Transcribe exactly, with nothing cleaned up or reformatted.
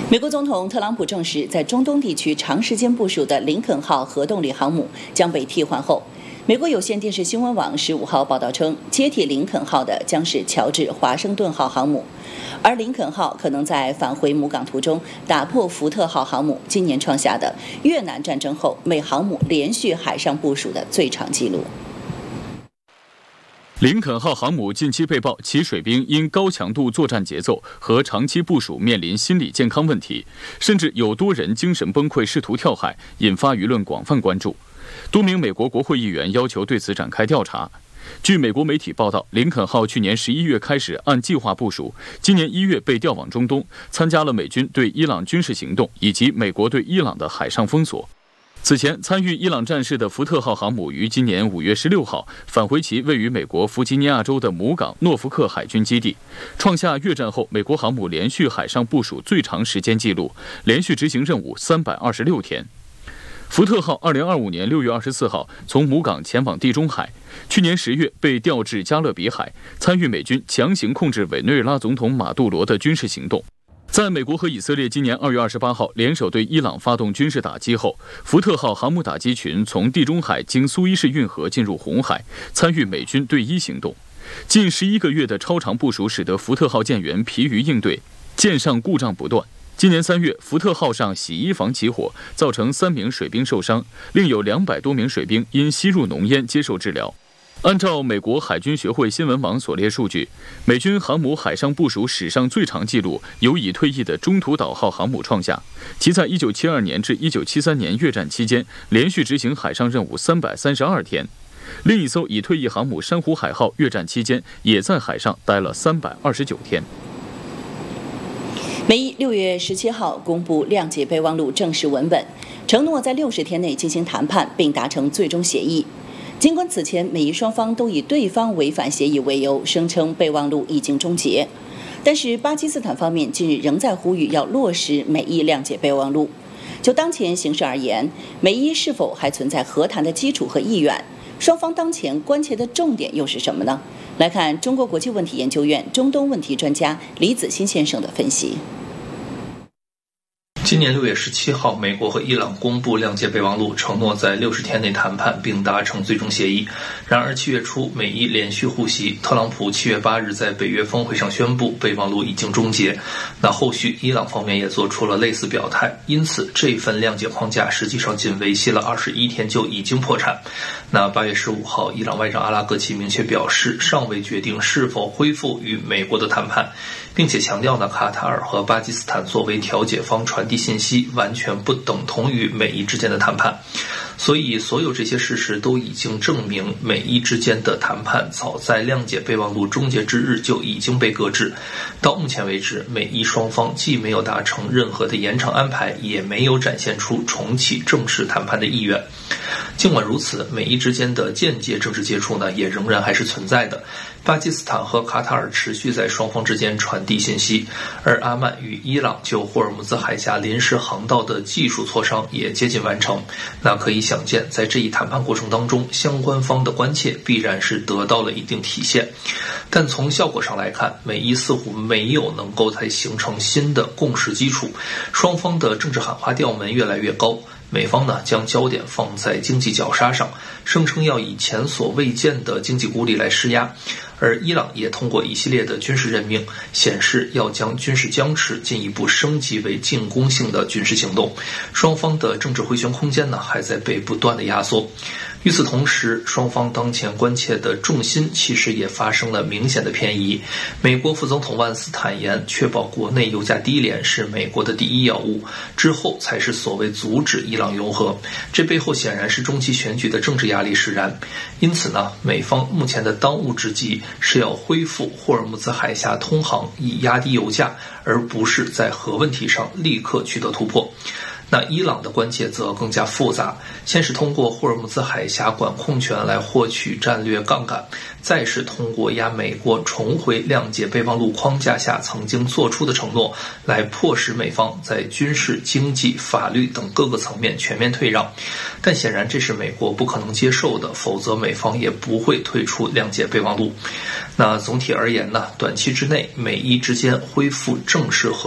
美国总统特朗普证实，在中东地区长时间部署的林肯号核动力航母将被替换后，美国有线电视新闻网十五号报道称，接替林肯号的将是乔治华盛顿号航母，而林肯号可能在返回母港途中打破福特号航母今年创下的越南战争后美航母连续海上部署的最长纪录。 林肯号航母近期被曝，其水兵因高强度作战节奏和长期部署面临心理健康问题，甚至有多人精神崩溃，试图跳海，引发舆论广泛关注。多名美国国会议员要求对此展开调查。据美国媒体报道，林肯号去年十一月开始按计划部署，今年一月被调往中东，参加了美军对伊朗军事行动以及美国对伊朗的海上封锁。此前，参与伊朗战事的福特号航母于今年五月十六号返回其位于美国弗吉尼亚州的母港诺福克海军基地，创下越战后美国航母连续海上部署最长时间纪录，连续执行任务三百二十六天。福特号二零二五年六月二十四号从母港前往地中海，去年十月被调至加勒比海，参与美军强行控制委内瑞拉总统马杜罗的军事行动。在美国和以色列今年二月二十八号联手对伊朗发动军事打击后，福特号航母打击群从地中海经苏伊士运河进入红海，参与美军对伊行动。近十一个月的超长部署使得福特号舰员疲于应对，舰上故障不断。今年三月，福特号上洗衣房起火，造成三名水兵受伤，另有两百多名水兵因吸入浓烟接受治疗。按照美国海军学会新闻网所列数据，美军航母海上部署史上最长纪录由已退役的中途岛号航母创下，其在一九七二年至一九七三年越战期间连续执行海上任务三百三十二天。另一艘已退役航母珊瑚海号越战期间也在海上待了三百二十九天。 美伊六月十七号公布谅解备忘录正式文本，承诺在六十天内进行谈判并达成最终协议。尽管此前美伊双方都以对方违反协议为由，声称备忘录已经终结，但是巴基斯坦方面近日仍在呼吁要落实美伊谅解备忘录。就当前形势而言，美伊是否还存在和谈的基础和意愿？双方当前关切的重点又是什么呢？来看中国国际问题研究院中东问题专家李子欣先生的分析。 今年六月十七号，美国和伊朗公布谅解备忘录，承诺在六十天内谈判并达成最终协议。然而七月初，美伊连续互袭，特朗普七月八日在北约峰会上宣布备忘录已经终结。那后续伊朗方面也做出了类似表态，因此这份谅解框架实际上仅维系了二十一天就已经破产。那八月十五号，伊朗外长阿拉格齐明确表示，尚未决定是否恢复与美国的谈判，并且强调呢，卡塔尔和巴基斯坦作为调解方传递信息，完全不等同于美伊之间的谈判。所以所有这些事实都已经证明，美伊之间的谈判早在谅解备忘录终结之日就已经被搁置。到目前为止，美伊双方既没有达成任何的延长安排，也没有展现出重启正式谈判的意愿。尽管如此，美伊之间的间接政治接触呢，也仍然还是存在的。巴基斯坦和卡塔尔持续在双方之间传递信息，而阿曼与伊朗就霍尔木兹海峡临时航道的技术磋商也接近完成。那可以想见，在这一谈判过程当中，相关方的关切必然是得到了一定体现。但从效果上来看，美伊似乎没有能够再形成新的共识基础，双方的政治喊话调门越来越高。美方呢将焦点放在经济绞杀上，声称要以前所未见的经济孤立来施压，而伊朗也通过一系列的军事任命，显示要将军事僵持进一步升级为进攻性的军事行动。双方的政治回旋空间呢还在被不断的压缩。与此同时，双方当前关切的重心其实也发生了明显的偏移。美国副总统万斯坦言，确保国内油价低廉是美国的第一要务，之后才是所谓阻止伊朗拥核。这背后显然是中期选举的政治压力使然。因此呢，美方目前的当务之急是要恢复霍尔木兹海峡通航，以压低油价，而不是在核问题上立刻取得突破。那伊朗的关切则更加复杂，先是通过霍尔木兹海峡管控权来获取战略杠杆，再是通过压美国重回谅解备忘录框架下曾经做出的承诺，来迫使美方在军事、经济、法律等各个层面全面退让。但显然这是美国不可能接受的，否则美方也不会退出谅解备忘录。那总体而言呢，短期之内美伊之间恢复正式和